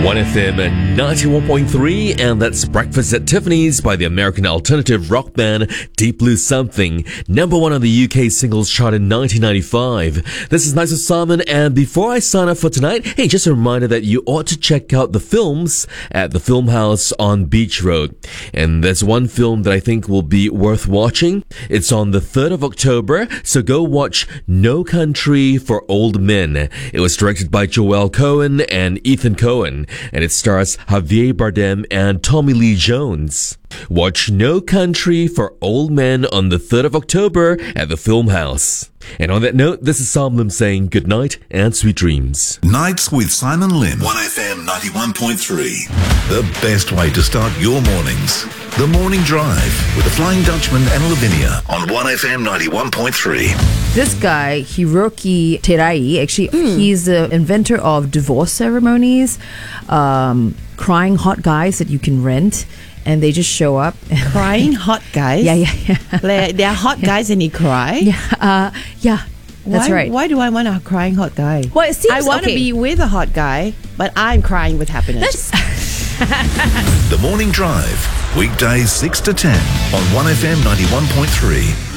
1FM 91.3, and that's Breakfast at Tiffany's by the American alternative rock band Deep Blue Something, number one on the UK singles chart in 1995. This is Nice with Simon, and before I sign up for tonight, hey, just a reminder that you ought to check out the films at the Film House on Beach Road. And there's one film that I think will be worth watching. It's on the 3rd of October, so go watch No Country for Old Men. It was directed by Joel Cohen and Ethan Cohen, and it stars Javier Bardem and Tommy Lee Jones. Watch No Country for Old Men on the 3rd of October at the Film House. And on that note, this is Sam Lim saying good night and sweet dreams. Nights with Simon Lim. 1FM 91.3. The best way to start your mornings. The Morning Drive with the Flying Dutchman and Lavinia on 1FM 91.3. This guy, Hiroki Terai, actually, he's the inventor of divorce ceremonies, crying hot guys that you can rent. And they just show up. Crying hot guys? Yeah. They're hot guys and they cry? Yeah. That's right. Why do I want a crying hot guy? Well, it seems, I want to be with a hot guy, but I'm crying with happiness. The Morning Drive, weekdays 6 to 10 on 1FM 91.3.